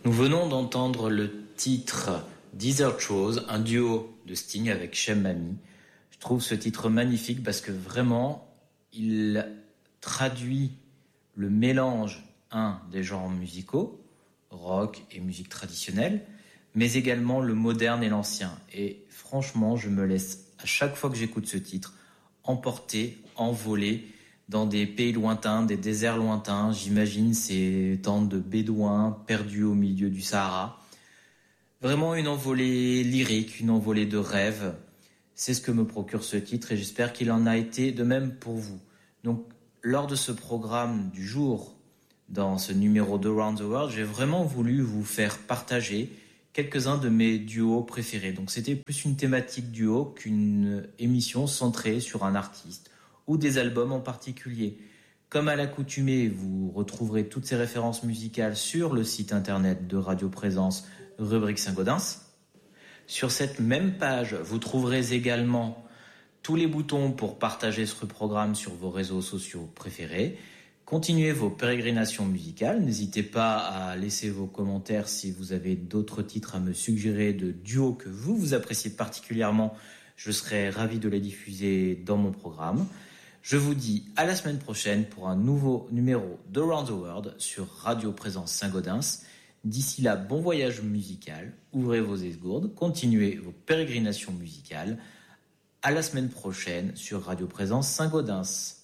Nous venons d'entendre le titre Desert Rose, un duo de Sting avec Shem Mami. Je trouve ce titre magnifique parce que vraiment, il traduit le mélange, des genres musicaux, rock et musique traditionnelle, mais également le moderne et l'ancien. Et franchement, je me laisse, à chaque fois que j'écoute ce titre, emporter, envoler dans des pays lointains, des déserts lointains. J'imagine ces tentes de bédouins perdus au milieu du Sahara. Vraiment une envolée lyrique, une envolée de rêve. C'est ce que me procure ce titre et j'espère qu'il en a été de même pour vous. Donc, lors de ce programme du jour, dans ce numéro d'Around the World, j'ai vraiment voulu vous faire partager quelques-uns de mes duos préférés. Donc, c'était plus une thématique duo qu'une émission centrée sur un artiste ou des albums en particulier. Comme à l'accoutumée, vous retrouverez toutes ces références musicales sur le site internet de Radio Présence, rubrique Saint-Gaudens. Sur cette même page, vous trouverez également tous les boutons pour partager ce programme sur vos réseaux sociaux préférés. Continuez vos pérégrinations musicales. N'hésitez pas à laisser vos commentaires si vous avez d'autres titres à me suggérer de duos que vous appréciez particulièrement. Je serai ravi de les diffuser dans mon programme. Je vous dis à la semaine prochaine pour un nouveau numéro d'Around the World sur Radio Présence Saint-Gaudens. D'ici là, bon voyage musical, ouvrez vos esgourdes, continuez vos pérégrinations musicales. À la semaine prochaine sur Radio Présence Saint-Gaudens.